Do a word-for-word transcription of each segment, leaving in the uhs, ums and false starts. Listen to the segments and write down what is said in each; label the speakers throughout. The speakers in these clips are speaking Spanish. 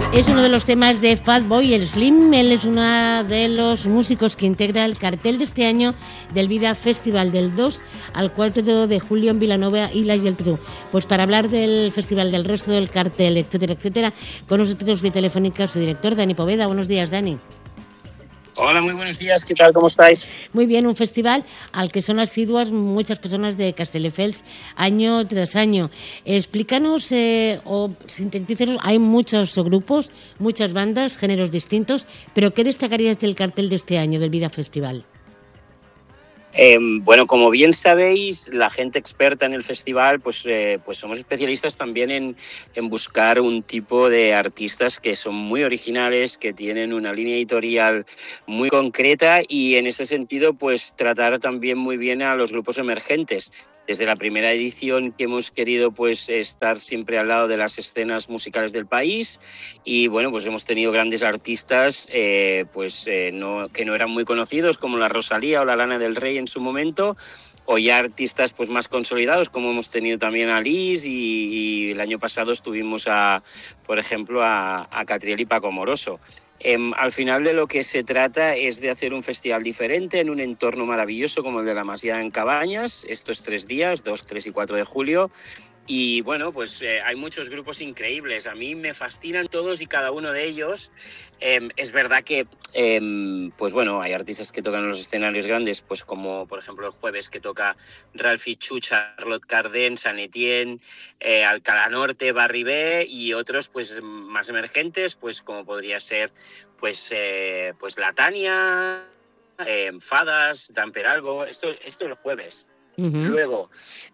Speaker 1: Es uno de los temas de Fatboy Slim. Él es uno de los músicos que integra el cartel de este año del Vida Festival del dos al cuatro de julio en Vilanova y la Geltrú. Pues para hablar del festival, del resto del cartel, etcétera, etcétera, con nosotros vía telefónica su director, Dani Poveda. Buenos días, Dani.
Speaker 2: Hola, muy buenos días, ¿qué tal? ¿Cómo estáis?
Speaker 1: Muy bien, un festival al que son asiduas muchas personas de Castelldefels año tras año. Explícanos eh, o sintetícenos, hay muchos grupos, muchas bandas, géneros distintos, pero ¿qué destacarías del cartel de este año, del Vida Festival?
Speaker 2: Eh, bueno, como bien sabéis, la gente experta en el festival, pues, eh, pues somos especialistas también en, en buscar un tipo de artistas que son muy originales, que tienen una línea editorial muy concreta y en ese sentido, pues tratar también muy bien a los grupos emergentes. Desde la primera edición que hemos querido pues estar siempre al lado de las escenas musicales del país y bueno, pues hemos tenido grandes artistas eh, pues eh, no, que no eran muy conocidos como la Rosalía o la Lana del Rey en su momento, o ya artistas pues más consolidados como hemos tenido también a Liz y, y el año pasado estuvimos a, por ejemplo, a, a Catriel y Paco Moroso. Eh, al final de lo que se trata es de hacer un festival diferente en un entorno maravilloso como el de la Masía en Cabañas, estos tres días, dos, tres y cuatro de julio. Y bueno, pues eh, hay muchos grupos increíbles. A mí me fascinan todos y cada uno de ellos. Eh, es verdad que, eh, pues bueno, hay artistas que tocan en los escenarios grandes, pues como por ejemplo el jueves que toca Ralphie Chu, Charlotte Cardin, San Etienne, eh, Alcalá Norte, Barri B y otros pues más emergentes, pues como podría ser pues, eh, pues La Tania, eh, Fadas, Dan Peralbo. Esto, esto el jueves. Uh-huh. Luego,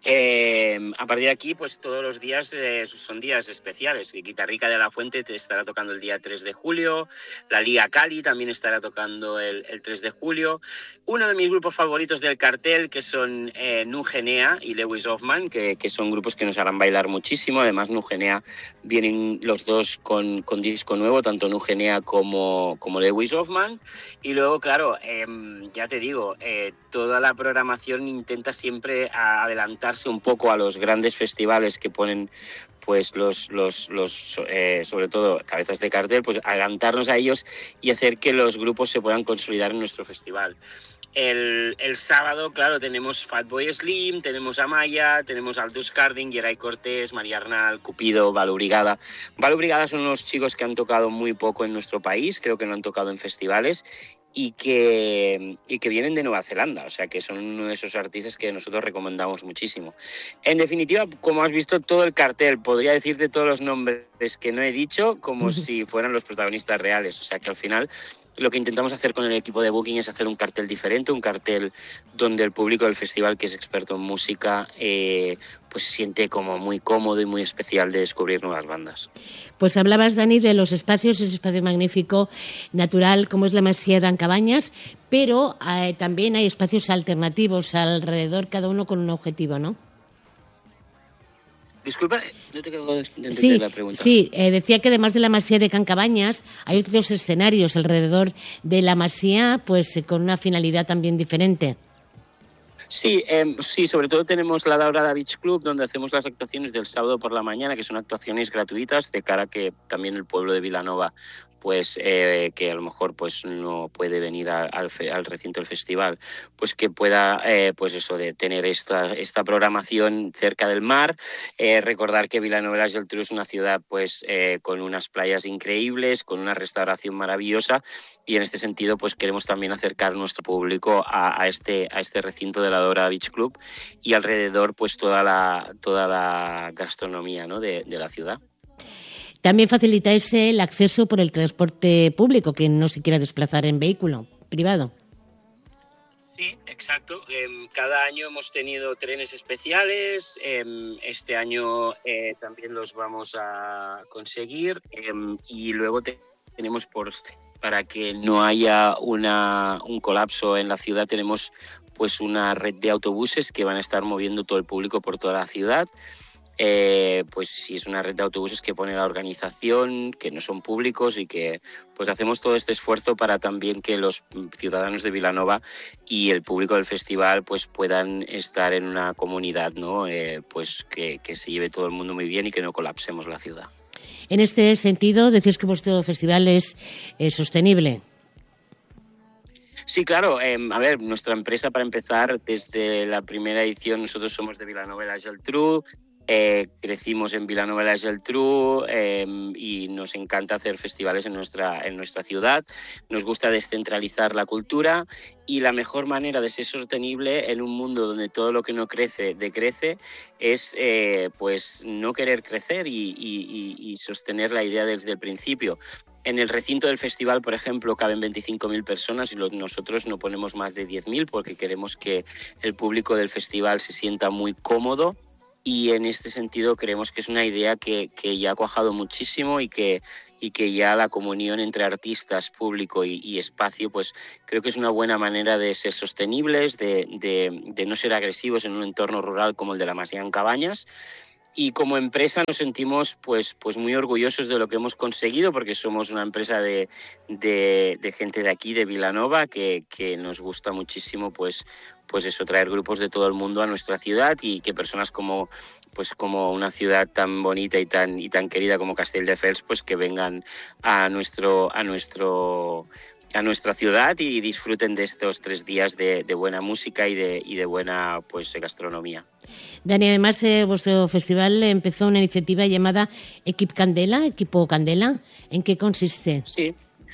Speaker 2: eh, a partir de aquí, pues todos los días eh, son días especiales. Guitarrica de la Fuente te estará tocando el día tres de julio, la Liga Cali también estará tocando el, el tres de julio. Uno de mis grupos favoritos del cartel, que son eh, Nugenea y Lewis Hoffman, que, que son grupos que nos harán bailar muchísimo. Además, Nugenea vienen los dos con, con disco nuevo, tanto Nugenea como, como Lewis Hoffman. Y luego, claro, eh, ya te digo, eh, toda la programación intenta siempre siempre a adelantarse un poco a los grandes festivales que ponen pues los, los, los eh, sobre todo cabezas de cartel, pues adelantarnos a ellos y hacer que los grupos se puedan consolidar en nuestro festival. El, el sábado, claro, tenemos Fatboy Slim, tenemos Amaya, tenemos Aldous Cardin, Geray Cortés, María Arnal, Cupido, Balu Brigada. Balu Brigada son unos chicos que han tocado muy poco en nuestro país, creo que no han tocado en festivales y que, y que vienen de Nueva Zelanda, o sea que son uno de esos artistas que nosotros recomendamos muchísimo. En definitiva, como has visto, todo el cartel, podría decirte todos los nombres que no he dicho como si fueran los protagonistas reales, o sea que al final lo que intentamos hacer con el equipo de Booking es hacer un cartel diferente, un cartel donde el público del festival, que es experto en música, eh, pues se siente como muy cómodo y muy especial de descubrir nuevas bandas.
Speaker 1: Pues hablabas, Dani, de los espacios, ese espacio magnífico, natural, como es la Masía de Cabañas, pero eh, también hay espacios alternativos alrededor, cada uno con un objetivo, ¿no?
Speaker 2: Disculpa, no te acabo de entender
Speaker 1: sí,
Speaker 2: la pregunta.
Speaker 1: Sí, eh, decía que además de la Masía de Can Cabañas, hay otros escenarios alrededor de la Masía, pues eh, con una finalidad también diferente.
Speaker 2: Sí, eh, sí, sobre todo tenemos la Daurada Beach Club, donde hacemos las actuaciones del sábado por la mañana, que son actuaciones gratuitas, de cara a que también el pueblo de Vilanova, pues eh, que a lo mejor pues no puede venir a, al, fe, al recinto del festival, pues que pueda eh, pues eso de tener esta, esta programación cerca del mar. Eh, recordar que Vilanova y la Geltrú es una ciudad pues eh, con unas playas increíbles, con una restauración maravillosa, y en este sentido pues queremos también acercar nuestro público a, a este a este recinto de la Daurada Beach Club y alrededor pues toda la toda la gastronomía, ¿no?, de, de la ciudad.
Speaker 1: También facilitáis el acceso por el transporte público, que no se quiera desplazar en vehículo privado.
Speaker 2: Sí, exacto. Eh, cada año hemos tenido trenes especiales. Eh, este año eh, también los vamos a conseguir. Eh, y luego te, tenemos, por, para que no haya una, un colapso en la ciudad, tenemos pues una red de autobuses que van a estar moviendo todo el público por toda la ciudad. Eh, pues sí, es una red de autobuses que pone la organización, que no son públicos y que pues hacemos todo este esfuerzo para también que los ciudadanos de Vilanova y el público del festival pues puedan estar en una comunidad, ¿no? Eh, pues que, que se lleve todo el mundo muy bien y que no colapsemos la ciudad.
Speaker 1: En este sentido, decís que vuestro festival es eh, sostenible.
Speaker 2: Sí, claro. Eh, a ver, nuestra empresa, para empezar, desde la primera edición, nosotros somos de Vilanova i la Geltrú, eh, crecimos en Vilanova i la Geltrú eh, y nos encanta hacer festivales en nuestra, en nuestra ciudad. Nos gusta descentralizar la cultura y la mejor manera de ser sostenible en un mundo donde todo lo que no crece decrece es eh, pues no querer crecer y, y, y sostener la idea desde el principio. En el recinto del festival, por ejemplo, caben veinticinco mil personas y lo, nosotros no ponemos más de diez mil porque queremos que el público del festival se sienta muy cómodo y en este sentido creemos que es una idea que, que ya ha cuajado muchísimo y que, y que ya la comunión entre artistas, público y, y espacio, pues creo que es una buena manera de ser sostenibles, de, de, de no ser agresivos en un entorno rural como el de la Masia en Cabañas. Y como empresa nos sentimos pues, pues muy orgullosos de lo que hemos conseguido porque somos una empresa de, de, de gente de aquí, de Vilanova, que, que nos gusta muchísimo pues, pues eso, traer grupos de todo el mundo a nuestra ciudad y que personas como, pues como una ciudad tan bonita y tan, y tan querida como Castelldefels pues que vengan a nuestro... A nuestro a nuestra ciudad y disfruten de estos tres días de, de buena música y de, y de buena pues gastronomía.
Speaker 1: Dani, además eh, vuestro festival empezó una iniciativa llamada Equip Candela, Equipo Candela. ¿En qué consiste?
Speaker 2: Sí.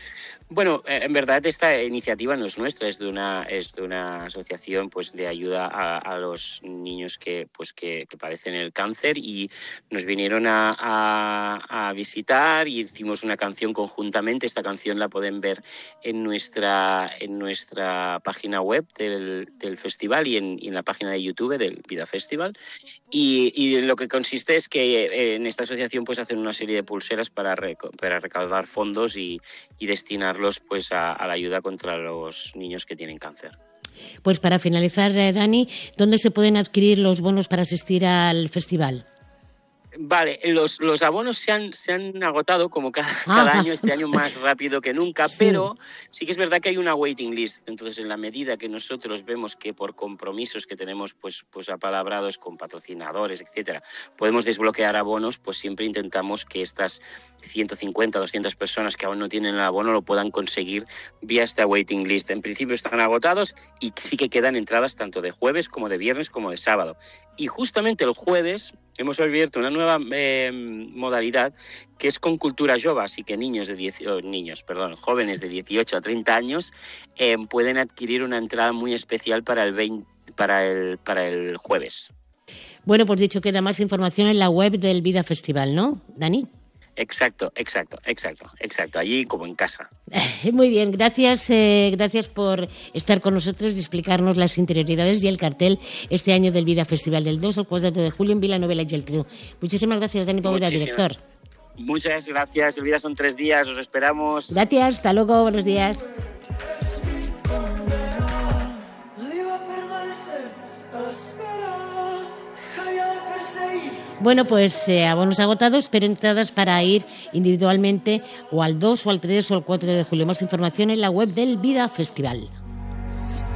Speaker 2: Bueno, en verdad esta iniciativa no es nuestra, es de una, es de una asociación pues, de ayuda a, a los niños que, pues, que, que padecen el cáncer y nos vinieron a, a, a visitar y hicimos una canción conjuntamente. Esta canción la pueden ver en nuestra, en nuestra página web del, del festival y en, y en la página de YouTube del Vida Festival. Y, y lo que consiste es que en esta asociación pues, hacen una serie de pulseras para, rec- para recaudar fondos y, y destinarlos pues a, a la ayuda contra los niños que tienen cáncer.
Speaker 1: Pues para finalizar, eh, Dani, ¿dónde se pueden adquirir los bonos para asistir al festival?
Speaker 2: Vale, los, los abonos se han, se han agotado como cada, ah. cada año, este año más rápido que nunca, sí. Pero sí que es verdad que hay una waiting list. Entonces, en la medida que nosotros vemos que por compromisos que tenemos pues, pues apalabrados con patrocinadores, etcétera, podemos desbloquear abonos, pues siempre intentamos que estas ciento cincuenta, doscientas personas que aún no tienen el abono lo puedan conseguir vía esta waiting list. En principio están agotados y sí que quedan entradas tanto de jueves como de viernes como de sábado. Y justamente el jueves hemos abierto una nueva eh, modalidad que es con cultura jove, así que niños de diez, oh, niños, perdón, jóvenes de dieciocho a treinta años eh, pueden adquirir una entrada muy especial para el, veinte, para el, para el jueves.
Speaker 1: Bueno, pues dicho, queda más información en la web del Vida Festival, ¿no, Dani?
Speaker 2: Exacto, exacto, exacto, exacto, allí como en casa.
Speaker 1: Muy bien, gracias, eh, gracias por estar con nosotros y explicarnos las interioridades y el cartel este año del Vida Festival del dos al cuatro de julio en Vilanova i la Geltrú. Muchísimas gracias, Dani Poveda, director.
Speaker 2: Muchas gracias, el Vida son tres días, os esperamos.
Speaker 1: Gracias, hasta luego, buenos días. Bueno, pues eh, abonos agotados, pero entradas para ir individualmente o al dos o al tres o al cuatro de julio. Más información en la web del Vida Festival.